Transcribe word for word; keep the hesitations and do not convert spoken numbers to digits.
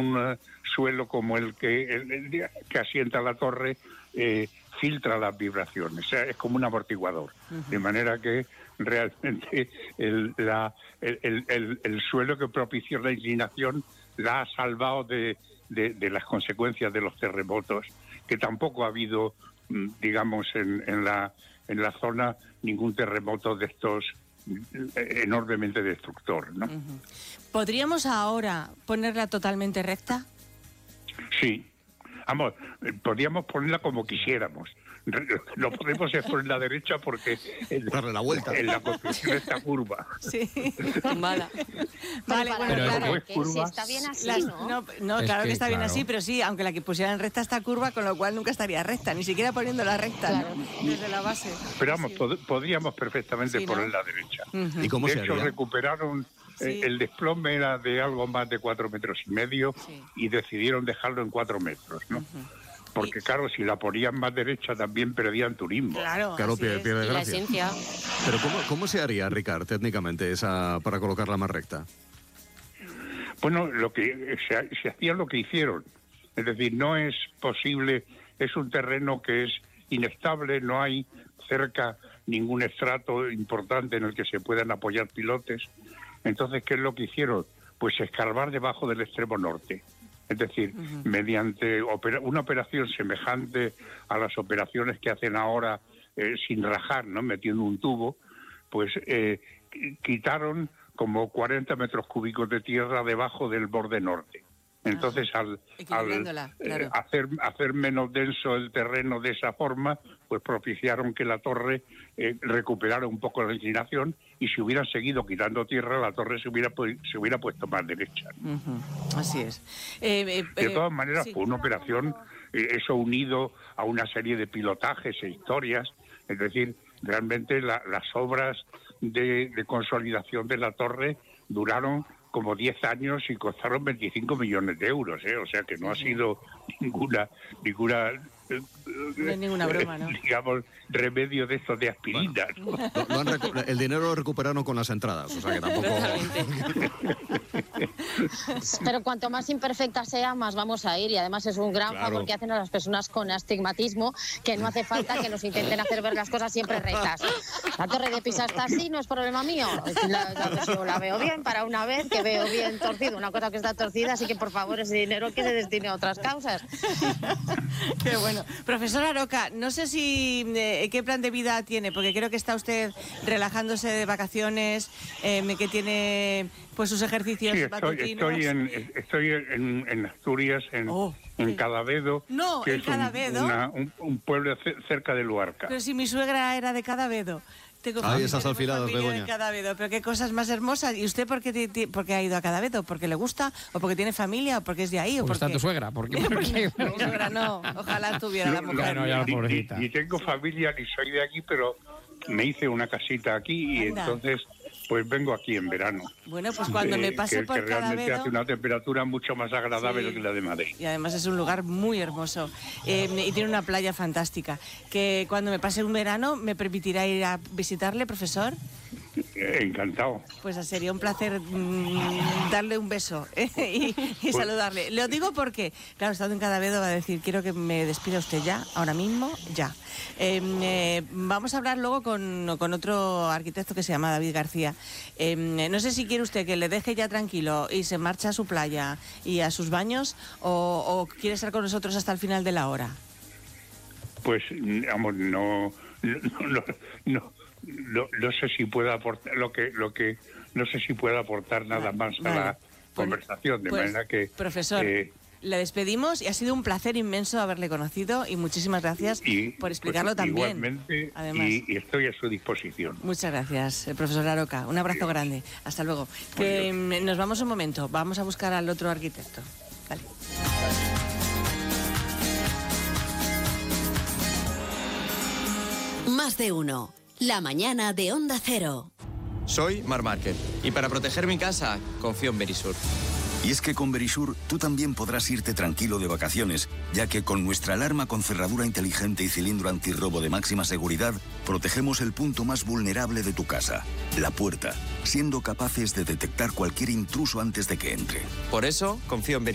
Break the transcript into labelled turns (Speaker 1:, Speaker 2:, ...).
Speaker 1: un suelo como el que, el, el que asienta la torre eh, filtra las vibraciones, o sea, es como un amortiguador, uh-huh. de manera que realmente el, la, el, el, el, el suelo que propició la inclinación la ha salvado de, de, de las consecuencias de los terremotos, que tampoco ha habido, digamos, en, en, la, en la zona ningún terremoto de estos enormemente destructor, ¿no?
Speaker 2: Uh-huh. ¿Podríamos ahora ponerla totalmente recta?
Speaker 1: Sí. Vamos, podríamos ponerla como quisiéramos. No podemos ponerla derecha porque
Speaker 3: en, darle la vuelta.
Speaker 1: En la construcción está curva.
Speaker 2: Sí, mala. Vale, bueno,
Speaker 4: pero
Speaker 2: claro.
Speaker 4: Es
Speaker 2: curva,
Speaker 4: si está bien así,
Speaker 2: las,
Speaker 4: ¿no?
Speaker 2: No, no claro que, que está claro. bien así, pero sí, aunque la que pusieran recta está curva, con lo cual nunca estaría recta, ni siquiera poniéndola recta, claro. ¿no? Desde la base.
Speaker 1: Pero vamos, sí. pod- podríamos perfectamente sí, ¿no? ponerla derecha.
Speaker 3: Uh-huh. ¿Y cómo
Speaker 1: de
Speaker 3: se
Speaker 1: hecho,
Speaker 3: haría?
Speaker 1: recuperaron... Sí. El desplome era de algo más de cuatro metros y medio sí. y decidieron dejarlo en cuatro metros, ¿no? Uh-huh. Porque, claro, si la ponían más derecha también perdían turismo.
Speaker 2: Claro,
Speaker 3: claro pierde, pierde
Speaker 4: y
Speaker 3: gracia.
Speaker 4: La esencia.
Speaker 3: Pero ¿cómo, cómo se haría, Ricard, técnicamente, esa para colocarla más recta?
Speaker 1: Bueno, lo que se, se hacía lo que hicieron. Es decir, no es posible, es un terreno que es inestable, no hay cerca ningún estrato importante en el que se puedan apoyar pilotes. Entonces, ¿qué es lo que hicieron? Pues escarbar debajo del extremo norte. Es decir, uh-huh. mediante opera- una operación semejante a las operaciones que hacen ahora eh, sin rajar, ¿no? Metiendo un tubo, pues eh, quitaron como cuarenta metros cúbicos de tierra debajo del borde norte. Entonces, ah, al, al
Speaker 2: claro.
Speaker 1: eh, hacer, hacer menos denso el terreno de esa forma, pues propiciaron que la torre eh, recuperara un poco la inclinación, y si hubieran seguido quitando tierra, la torre se hubiera, pu- se hubiera puesto más derecha.
Speaker 2: Uh-huh. Así es. Eh, eh,
Speaker 1: de todas maneras,
Speaker 2: sí.
Speaker 1: fue una operación, eh, eso unido a una serie de pilotajes e historias, es decir, realmente la, las obras de, de consolidación de la torre duraron como diez años y costaron veinticinco millones de euros, ¿eh? O sea que no sí, ha sido sí. ninguna ninguna eh,
Speaker 2: no hay ninguna broma, ¿no?
Speaker 1: digamos, remedio de estos de aspirina.
Speaker 3: Bueno, ¿no? Lo, lo han recu- el dinero lo recuperaron con las entradas, o sea que tampoco...
Speaker 4: Pero cuanto más imperfecta sea, más vamos a ir, y además es un gran
Speaker 3: claro.
Speaker 4: favor que hacen a las personas con astigmatismo, que no hace falta que nos intenten hacer ver las cosas siempre rectas. La torre de Pisa está así, no es problema mío. La, la, yo la veo bien para una vez, que veo bien torcido, una cosa que está torcida, así que por favor ese dinero que se destine a otras causas.
Speaker 2: Qué bueno. Profesora Aroca, no sé si eh, qué plan de vida tiene, porque creo que está usted relajándose de vacaciones, eh, que tiene pues sus ejercicios
Speaker 1: sí, estoy,
Speaker 2: matutinos.
Speaker 1: Estoy, en, estoy en, en Asturias, en,
Speaker 2: oh,
Speaker 1: en
Speaker 2: sí.
Speaker 1: Cadavedo,
Speaker 2: no,
Speaker 1: que
Speaker 2: en
Speaker 1: es
Speaker 2: Cadavedo.
Speaker 1: Un, una, un, un pueblo cerca de Luarca.
Speaker 2: Pero si mi suegra era de Cadavedo. Tengo
Speaker 3: Ahí esas alfiladas,
Speaker 2: Begoña. Pero qué cosas más hermosas. ¿Y usted por qué, t- t- por qué ha ido a Cadavedo? ¿Porque le gusta? ¿O porque tiene familia? ¿O porque es de ahí? ¿O
Speaker 5: porque está tu suegra? Porque, porque...
Speaker 2: No, mi suegra no. Ojalá tuviera la mujer.
Speaker 5: No, ya la pobrecita.
Speaker 1: Ni, ni tengo familia, ni soy de aquí, pero me hice una casita aquí y Anda. entonces pues vengo aquí en verano.
Speaker 2: Bueno, pues cuando
Speaker 1: eh,
Speaker 2: me pase
Speaker 1: que,
Speaker 2: por
Speaker 1: que realmente
Speaker 2: Cadavedo...
Speaker 1: hace una temperatura mucho más agradable sí. que la de Madrid.
Speaker 2: Y además es un lugar muy hermoso eh, y tiene una playa fantástica. Que cuando me pase un verano, ¿me permitirá ir a visitarle, profesor?
Speaker 1: Eh, encantado.
Speaker 2: Pues sería un placer mmm, darle un beso ¿eh? y, y pues, saludarle. Lo digo porque, claro, estando en Cadavedo va a decir, quiero que me despida usted ya, ahora mismo, ya. Eh, eh, vamos a hablar luego con, con otro arquitecto que se llama David García. Eh, no sé si quiere usted que le deje ya tranquilo y se marcha a su playa y a sus baños, o, o quiere estar con nosotros hasta el final de la hora.
Speaker 1: Pues, vamos, no... no, no, no. No, no sé si puedo aportar lo que lo que no sé si puedo aportar nada
Speaker 2: vale,
Speaker 1: más a
Speaker 2: vale.
Speaker 1: la
Speaker 2: pues,
Speaker 1: conversación de
Speaker 2: pues,
Speaker 1: manera que
Speaker 2: profesor eh, le despedimos y ha sido un placer inmenso haberle conocido y muchísimas gracias
Speaker 1: y,
Speaker 2: por explicarlo
Speaker 1: pues,
Speaker 2: también.
Speaker 1: Igualmente,
Speaker 2: además.
Speaker 1: Y, y estoy a su disposición.
Speaker 2: Muchas gracias, el profesor Aroca. Un abrazo Dios. grande. Hasta luego. Que Dios. Nos vamos un momento. Vamos a buscar al otro arquitecto. Vale.
Speaker 6: Más de uno. La mañana de Onda Cero.
Speaker 7: Soy Marc Márquez y para proteger mi casa confío en Verisur.
Speaker 8: Y es que con Verisur tú también podrás irte tranquilo de vacaciones, ya que con nuestra alarma con cerradura inteligente y cilindro antirrobo de máxima seguridad, protegemos el punto más vulnerable de tu casa, la puerta, siendo capaces de detectar cualquier intruso antes de que entre.
Speaker 7: Por eso confío en Verisur.